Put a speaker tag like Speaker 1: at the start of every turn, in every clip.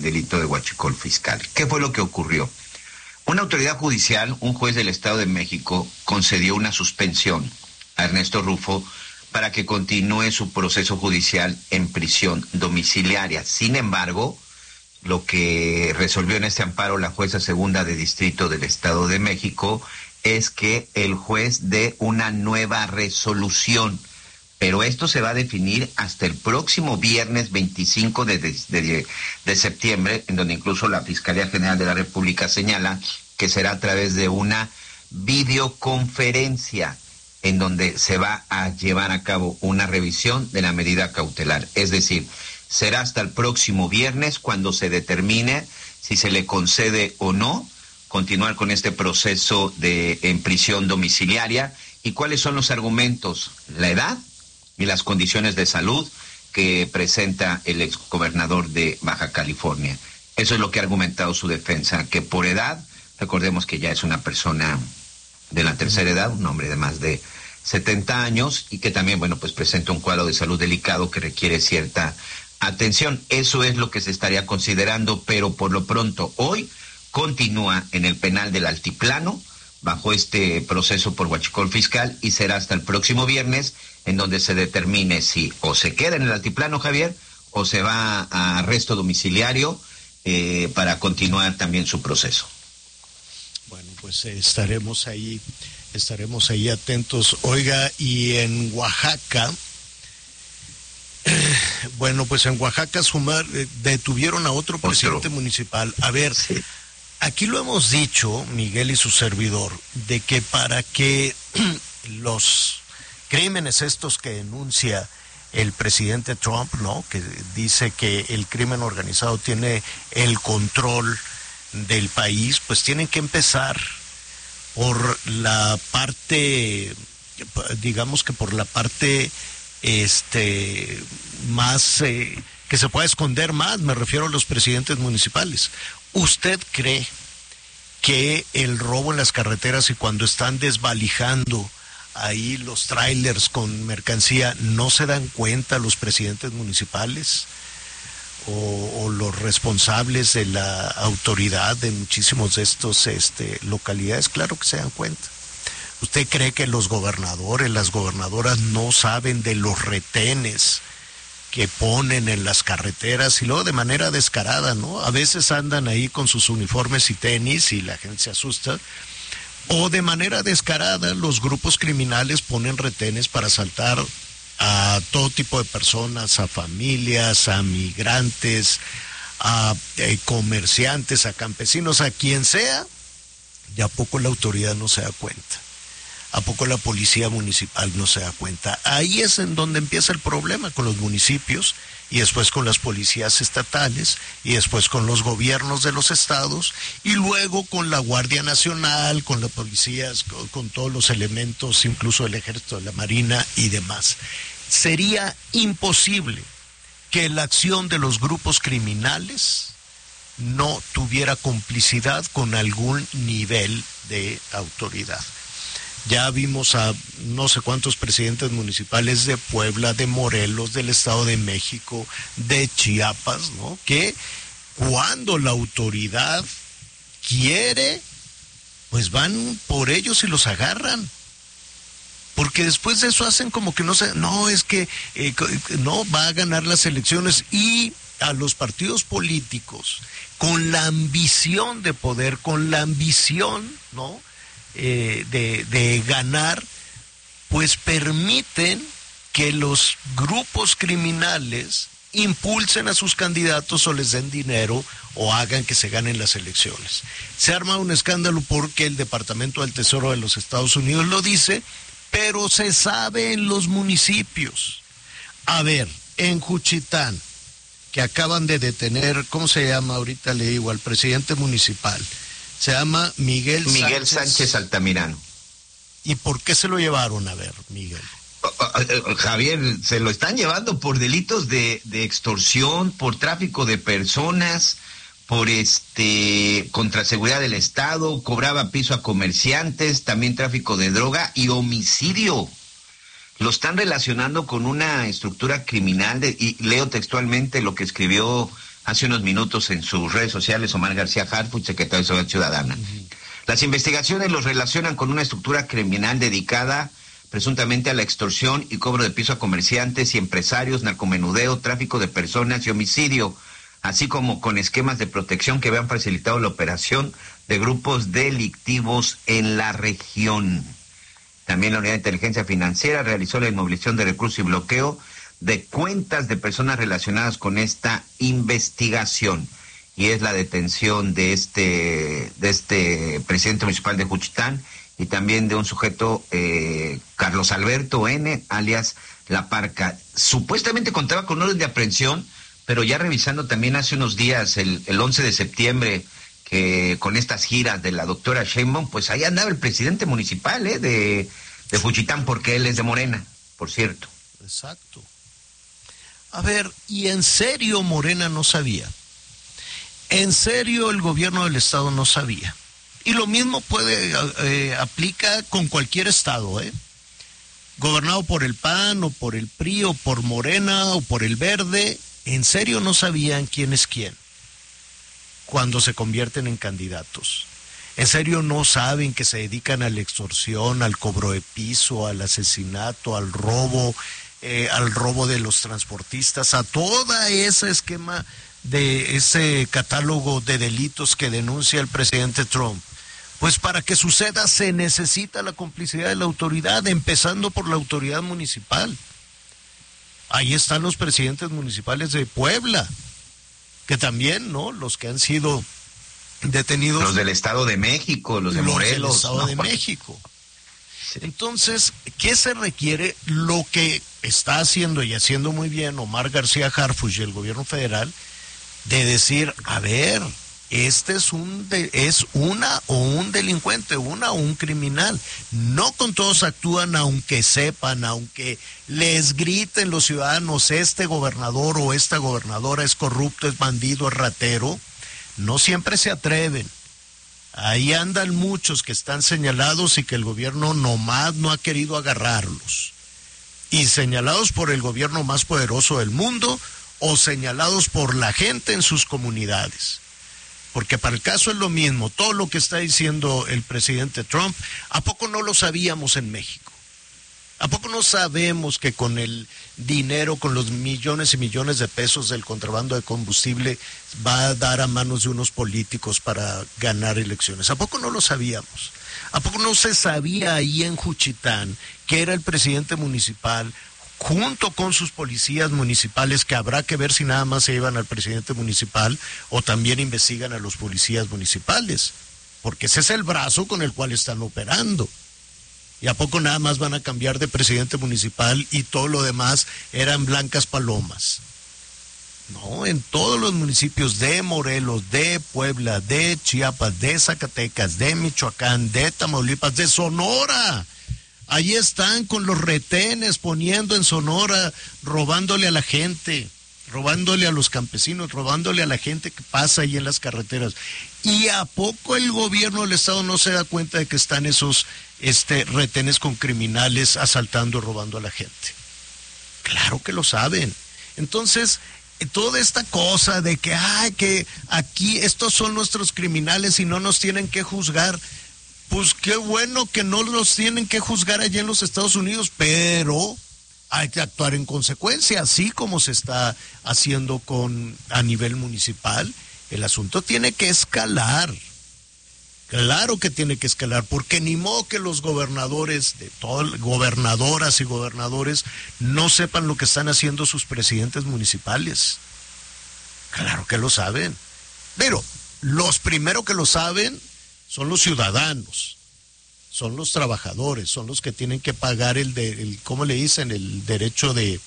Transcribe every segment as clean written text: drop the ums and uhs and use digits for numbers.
Speaker 1: delito de huachicol fiscal. ¿Qué fue lo que ocurrió? Una autoridad judicial, un juez del Estado de México, concedió una suspensión a Ernesto Rufo para que continúe su proceso judicial en prisión domiciliaria. Sin embargo, lo que resolvió en este amparo la jueza segunda de distrito del Estado de México es que el juez dé una nueva resolución, pero esto se va a definir hasta el próximo viernes 25 de septiembre, en donde incluso la Fiscalía General de la República señala que será a través de una videoconferencia en donde se va a llevar a cabo una revisión de la medida cautelar. Es decir, será hasta el próximo viernes cuando se determine si se le concede o no continuar con este proceso en prisión domiciliaria y cuáles son los argumentos, la edad y las condiciones de salud que presenta el exgobernador de Baja California. Eso es lo que ha argumentado su defensa, que por edad, recordemos que ya es una persona de la tercera edad, un hombre de más de 70 años y que también, bueno, pues presenta un cuadro de salud delicado que requiere cierta atención. Eso es lo que se estaría considerando, pero por lo pronto hoy continúa en el penal del Altiplano bajo este proceso por huachicol fiscal y será hasta el próximo viernes en donde se determine si o se queda en el Altiplano, Javier, o se va a arresto domiciliario para continuar también su proceso.
Speaker 2: Bueno, pues estaremos ahí atentos. Oiga, y en Oaxaca, bueno, pues en Oaxaca detuvieron a otro presidente municipal. A ver, sí. Aquí lo hemos dicho, Miguel y su servidor, de que para que los crímenes estos que denuncia el presidente Trump, ¿no?, que dice que el crimen organizado tiene el control del país, pues tienen que empezar por la parte, digamos que por la parte más que se pueda esconder más, me refiero a los presidentes municipales. ¿Usted cree que el robo en las carreteras y cuando están desvalijando ahí los trailers con mercancía no se dan cuenta los presidentes municipales o los responsables de la autoridad de muchísimos de estos localidades? Claro que se dan cuenta. ¿Usted cree que los gobernadores, las gobernadoras no saben de los retenes que ponen en las carreteras y luego de manera descarada, ¿no? A veces andan ahí con sus uniformes y tenis y la gente se asusta. O de manera descarada los grupos criminales ponen retenes para asaltar a todo tipo de personas, a familias, a migrantes, a comerciantes, a campesinos, a quien sea, y a poco la autoridad no se da cuenta. ¿A poco la policía municipal no se da cuenta? Ahí es en donde empieza el problema con los municipios y después con las policías estatales y después con los gobiernos de los estados y luego con la Guardia Nacional, con las policías, con todos los elementos, incluso el Ejército, la Marina y demás. Sería imposible que la acción de los grupos criminales no tuviera complicidad con algún nivel de autoridad. Ya vimos a no sé cuántos presidentes municipales de Puebla, de Morelos, del Estado de México, de Chiapas, ¿no?, que cuando la autoridad quiere, pues van por ellos y los agarran. Porque después de eso hacen como que no, es que no va a ganar las elecciones, y a los partidos políticos, con la ambición de poder, con la ambición, ¿no?, de ganar, pues permiten que los grupos criminales impulsen a sus candidatos o les den dinero o hagan que se ganen las elecciones. Se arma un escándalo porque el Departamento del Tesoro de los Estados Unidos lo dice, pero se sabe en los municipios. A ver, en Juchitán, que acaban de detener, ¿cómo se llama? Ahorita le digo, al presidente municipal. Se llama Miguel
Speaker 1: Sánchez Altamirano.
Speaker 2: ¿Y por qué se lo llevaron? A ver, Miguel.
Speaker 1: Javier, se lo están llevando por delitos de extorsión, por tráfico de personas, por contra seguridad del Estado, cobraba piso a comerciantes, también tráfico de droga y homicidio. Lo están relacionando con una estructura criminal y leo textualmente lo que escribió hace unos minutos en sus redes sociales Omar García Harfuch, secretario de Seguridad Ciudadana. Las investigaciones los relacionan con una estructura criminal dedicada presuntamente a la extorsión y cobro de piso a comerciantes y empresarios, narcomenudeo, tráfico de personas y homicidio, así como con esquemas de protección que habían facilitado la operación de grupos delictivos en la región. También la Unidad de Inteligencia Financiera realizó la inmovilización de recursos y bloqueo de cuentas de personas relacionadas con esta investigación. Y es la detención de este presidente municipal de Juchitán y también de un sujeto, Carlos Alberto N., alias La Parca. Supuestamente contaba con orden de aprehensión, pero ya revisando también hace unos días, el 11 de septiembre, que con estas giras de la doctora Sheinbaum, pues ahí andaba el presidente municipal de Juchitán, porque él es de Morena, por cierto.
Speaker 2: Exacto. A ver, ¿y en serio Morena no sabía? ¿En serio el gobierno del estado no sabía? Y lo mismo aplica con cualquier estado, gobernado por el PAN o por el PRI o por Morena o por el Verde. ¿En serio no sabían quién es quién cuando se convierten en candidatos? ¿En serio no saben que se dedican a la extorsión, al cobro de piso, al asesinato, al robo de los transportistas, a todo ese esquema de ese catálogo de delitos que denuncia el presidente Trump? Pues para que suceda se necesita la complicidad de la autoridad, empezando por la autoridad municipal. Ahí están los presidentes municipales de Puebla, que también, ¿no? Los que han sido detenidos.
Speaker 1: Los del Estado de México, los de Morelos.
Speaker 2: Los del Estado de México. Sí. Entonces, ¿qué se requiere? Lo que está haciendo y haciendo muy bien Omar García Harfuch y el gobierno federal, de decir, a ver, este es un delincuente, una o un criminal. No con todos actúan, aunque sepan, aunque les griten los ciudadanos, este gobernador o esta gobernadora es corrupto, es bandido, es ratero. No siempre se atreven. Ahí andan muchos que están señalados y que el gobierno nomás no ha querido agarrarlos. Y señalados por el gobierno más poderoso del mundo o señalados por la gente en sus comunidades. Porque para el caso es lo mismo, todo lo que está diciendo el presidente Trump, ¿a poco no lo sabíamos en México? ¿A poco no sabemos que con el dinero, con los millones y millones de pesos del contrabando de combustible, va a dar a manos de unos políticos para ganar elecciones? ¿A poco no lo sabíamos? ¿A poco no se sabía ahí en Juchitán que era el presidente municipal, junto con sus policías municipales, que habrá que ver si nada más se llevan al presidente municipal o también investigan a los policías municipales? Porque ese es el brazo con el cual están operando. ¿Y a poco nada más van a cambiar de presidente municipal y todo lo demás eran blancas palomas? No, en todos los municipios de Morelos, de Puebla, de Chiapas, de Zacatecas, de Michoacán, de Tamaulipas, de Sonora. Ahí están con los retenes poniendo en Sonora, robándole a la gente, robándole a los campesinos, robándole a la gente que pasa ahí en las carreteras. ¿Y a poco el gobierno del estado no se da cuenta de que están esos retenes con criminales asaltando y robando a la gente? Claro que lo saben. Entonces, toda esta cosa de que aquí estos son nuestros criminales y no nos tienen que juzgar, pues qué bueno que no los tienen que juzgar allá en los Estados Unidos, pero hay que actuar en consecuencia, así como se está haciendo a nivel municipal. El asunto tiene que escalar. Claro que tiene que escalar, porque ni modo que los gobernadores, gobernadoras y gobernadores, no sepan lo que están haciendo sus presidentes municipales. Claro que lo saben. Pero los primeros que lo saben son los ciudadanos, son los trabajadores, son los que tienen que pagar ¿cómo le dicen? El derecho de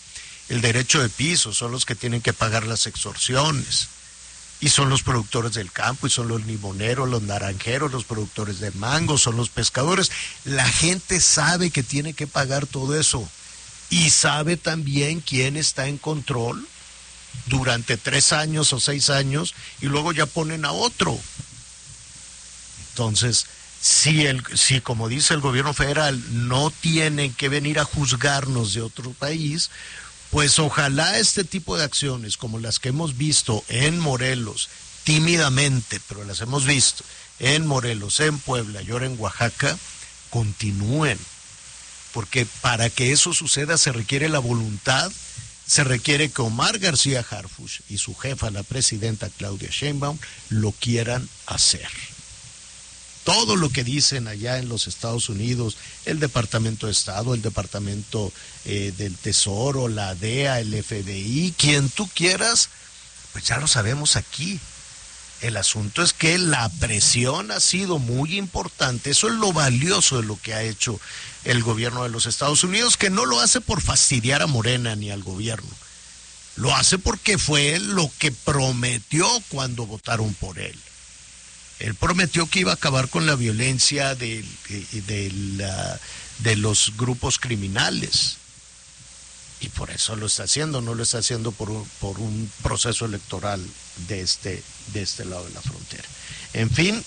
Speaker 2: piso, son los que tienen que pagar las extorsiones. Y son los productores del campo, y son los limoneros, los naranjeros, los productores de mango, son los pescadores. La gente sabe que tiene que pagar todo eso. Y sabe también quién está en control durante 3 años o 6 años, y luego ya ponen a otro. Entonces, si como dice el gobierno federal, no tienen que venir a juzgarnos de otro país, Pues ojalá este tipo de acciones como las que hemos visto en Morelos, tímidamente, pero las hemos visto en Morelos, en Puebla y ahora en Oaxaca, continúen. Porque para que eso suceda se requiere la voluntad, se requiere que Omar García Harfuch y su jefa, la presidenta Claudia Sheinbaum, lo quieran hacer. Todo lo que dicen allá en los Estados Unidos, el Departamento de Estado, el Departamento del Tesoro, la DEA, el FBI, quien tú quieras, pues ya lo sabemos aquí. El asunto es que la presión ha sido muy importante. Eso es lo valioso de lo que ha hecho el gobierno de los Estados Unidos, que no lo hace por fastidiar a Morena ni al gobierno. Lo hace porque fue lo que prometió cuando votaron por él. Él prometió que iba a acabar con la violencia de los grupos criminales. Y por eso lo está haciendo, no lo está haciendo por un proceso electoral de este lado de la frontera. En fin,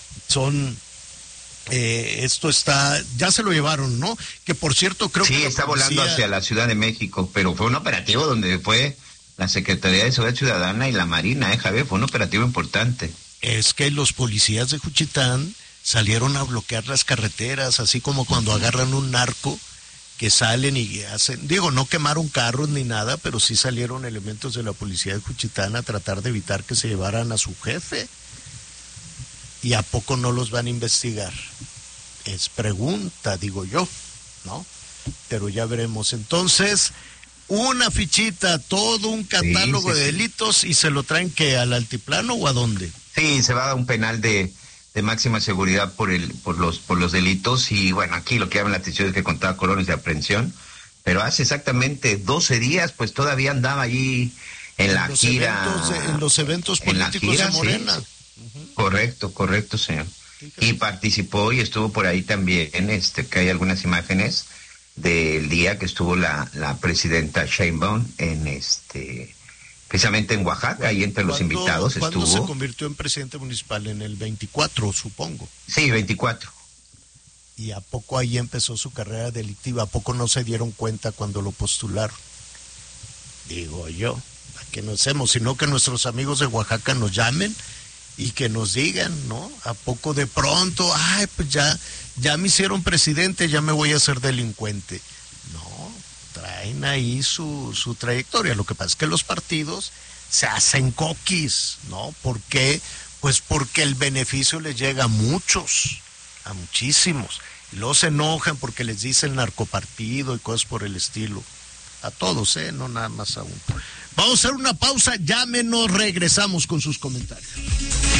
Speaker 2: esto está, ya se lo llevaron, ¿no? Que por cierto creo que...
Speaker 1: Sí, está volando hacia la Ciudad de México, pero fue un operativo donde fue la Secretaría de Seguridad Ciudadana y la Marina, Javier, fue un operativo importante.
Speaker 2: Es que los policías de Juchitán salieron a bloquear las carreteras, así como cuando agarran un narco, que salen y hacen, no quemaron carros ni nada, pero sí salieron elementos de la policía de Juchitán a tratar de evitar que se llevaran a su jefe. ¿Y a poco no los van a investigar? Es pregunta, digo yo, ¿no? Pero ya veremos. Entonces, una fichita, todo un catálogo de delitos, y se lo traen ¿que al altiplano o a dónde?
Speaker 1: Sí, se va a un penal de máxima seguridad por los delitos, y bueno, aquí lo que llama la atención es que contaba con órdenes de aprehensión, pero hace exactamente 12 días pues todavía andaba allí en la gira.
Speaker 2: En los eventos políticos de Morena.
Speaker 1: Sí. Correcto, señor. Y participó y estuvo por ahí también, que hay algunas imágenes del día que estuvo la presidenta Sheinbaum precisamente en Oaxaca, y entre los invitados estuvo...
Speaker 2: ¿Cuándo se convirtió en presidente municipal? En el 24, supongo.
Speaker 1: Sí, 24.
Speaker 2: ¿Y a poco ahí empezó su carrera delictiva? ¿A poco no se dieron cuenta cuando lo postularon? Digo yo, ¿a qué no hacemos? Sino que nuestros amigos de Oaxaca nos llamen y que nos digan, ¿no? ¿A poco de pronto, pues ya me hicieron presidente, ya me voy a hacer delincuente? No, traen ahí su trayectoria. Lo que pasa es que los partidos se hacen coquis, ¿no? ¿Por qué? Pues porque el beneficio les llega a muchos, a muchísimos. Y luego se enojan porque les dicen narcopartido y cosas por el estilo. A todos, no nada más a uno. Vamos a hacer una pausa, llámenos, regresamos con sus comentarios.